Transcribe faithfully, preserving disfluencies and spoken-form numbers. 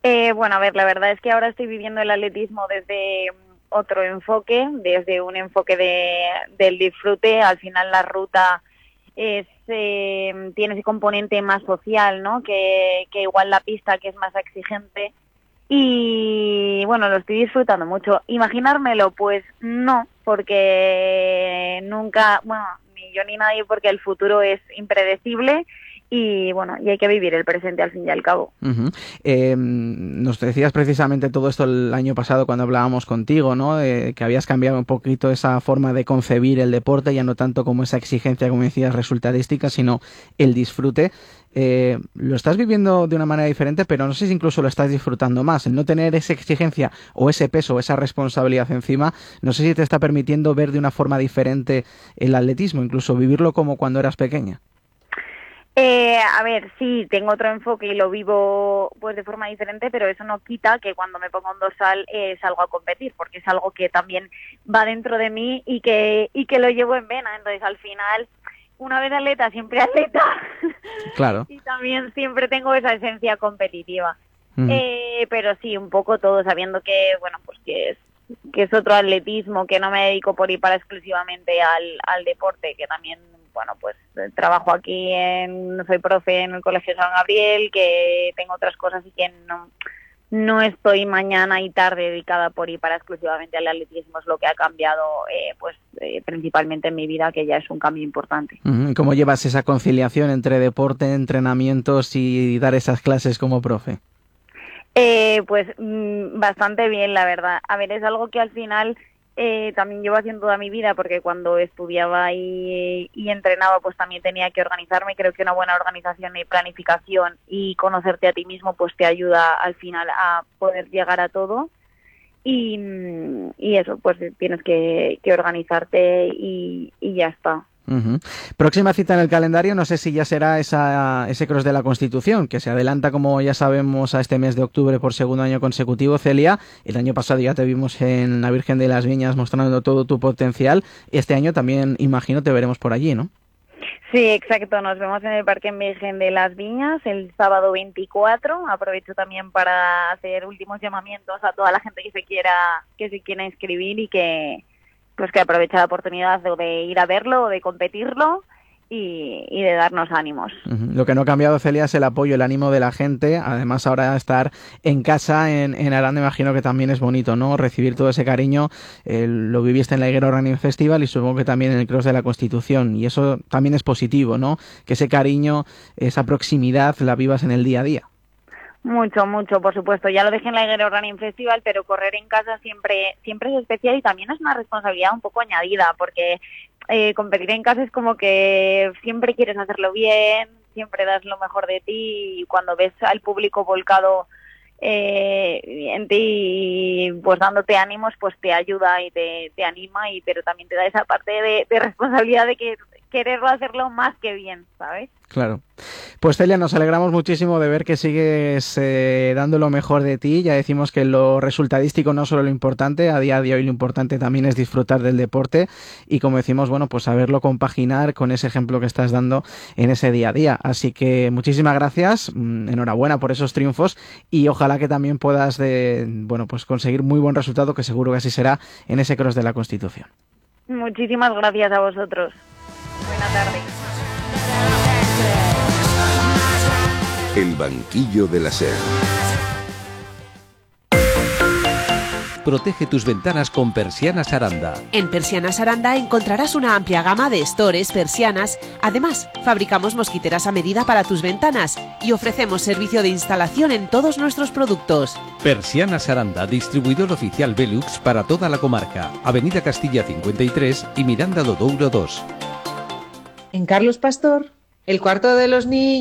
Eh, bueno, a ver, la verdad es que ahora estoy viviendo el atletismo desde otro enfoque, desde un enfoque de, del disfrute. Al final la ruta es, eh, tiene ese componente más social, ¿no? Que, que igual la pista, que es más exigente. Y bueno, lo estoy disfrutando mucho. ¿Imaginármelo? Pues no, porque nunca, bueno, ni yo ni nadie, porque el futuro es impredecible. Y bueno, y hay que vivir el presente al fin y al cabo. Uh-huh. Eh, nos decías precisamente todo esto el año pasado cuando hablábamos contigo, ¿no? Eh, que habías cambiado un poquito esa forma de concebir el deporte, ya no tanto como esa exigencia, como decías, resultadística, sino el disfrute. Eh, lo estás viviendo de una manera diferente, pero no sé si incluso lo estás disfrutando más. El no tener esa exigencia o ese peso o esa responsabilidad encima, no sé si te está permitiendo ver de una forma diferente el atletismo, incluso vivirlo como cuando eras pequeña. Eh, a ver, sí, tengo otro enfoque y lo vivo pues de forma diferente, pero eso no quita que cuando me pongo un dorsal eh, salgo a competir, porque es algo que también va dentro de mí y que y que lo llevo en vena. Entonces, al final, una vez atleta, siempre atleta. Claro. Y también siempre tengo esa esencia competitiva. Mm. Eh, pero sí, un poco todo, sabiendo que, bueno, pues que es que es otro atletismo, que no me dedico por ir para exclusivamente al, al deporte, que también, bueno, pues trabajo aquí, en, soy profe en el Colegio San Gabriel, que tengo otras cosas y que no, no estoy mañana y tarde dedicada por ir para exclusivamente al atletismo. Es lo que ha cambiado, eh, pues eh, principalmente en mi vida, que ya es un cambio importante. ¿Cómo llevas esa conciliación entre deporte, entrenamientos y dar esas clases como profe? Eh, pues mmm, bastante bien, la verdad. A ver, es algo que al final eh, también llevo haciendo toda mi vida, porque cuando estudiaba y, y entrenaba, pues también tenía que organizarme. Creo que una buena organización y planificación y conocerte a ti mismo, pues te ayuda al final a poder llegar a todo. Y, y eso, pues tienes que, que organizarte y, y ya está. Uh-huh. Próxima cita en el calendario, no sé si ya será esa, ese Cross de la Constitución, que se adelanta, como ya sabemos, a este mes de octubre por segundo año consecutivo. Celia, el año pasado ya te vimos en la Virgen de las Viñas mostrando todo tu potencial. Este año también, imagino, te veremos por allí, ¿no? Sí, exacto. Nos vemos en el Parque Virgen de las Viñas el sábado veinticuatro. Aprovecho también para hacer últimos llamamientos a toda la gente que se quiera, que se quiera inscribir y que pues que aprovecha la oportunidad de, de ir a verlo, de competirlo y, y de darnos ánimos. Uh-huh. Lo que no ha cambiado, Celia, es el apoyo, el ánimo de la gente. Además, ahora estar en casa, en, en Aranda, imagino que también es bonito, ¿no? Recibir todo ese cariño. Eh, lo viviste en la Higuera Running Festival y supongo que también en el Cross de la Constitución. Y eso también es positivo, ¿no? Que ese cariño, esa proximidad la vivas en el día a día. Mucho, mucho, por supuesto. Ya lo dejé en la Higuera Running Festival, pero correr en casa siempre siempre es especial y también es una responsabilidad un poco añadida, porque eh, competir en casa es como que siempre quieres hacerlo bien, siempre das lo mejor de ti y cuando ves al público volcado eh, en ti, pues dándote ánimos, pues te ayuda y te, te anima, y pero también te da esa parte de, de responsabilidad de que quererlo hacerlo más que bien, ¿sabes? Claro. Pues Celia, nos alegramos muchísimo de ver que sigues eh, dando lo mejor de ti. Ya decimos que lo resultadístico no es solo lo importante, a día de hoy lo importante también es disfrutar del deporte y, como decimos, bueno, pues saberlo compaginar con ese ejemplo que estás dando en ese día a día. Así que muchísimas gracias, enhorabuena por esos triunfos y ojalá que también puedas de, bueno, pues conseguir muy buen resultado, que seguro que así será en ese Cross de la Constitución. Muchísimas gracias a vosotros. Buena tarde. El banquillo de la SER. Protege tus ventanas con Persianas Aranda. En Persianas Aranda encontrarás una amplia gama de estores, persianas. Además, fabricamos mosquiteras a medida para tus ventanas y ofrecemos servicio de instalación en todos nuestros productos. Persianas Aranda, distribuidor oficial Velux para toda la comarca. Avenida Castilla cincuenta y tres y Miranda do Douro dos. En Carlos Pastor, el cuarto de los niños.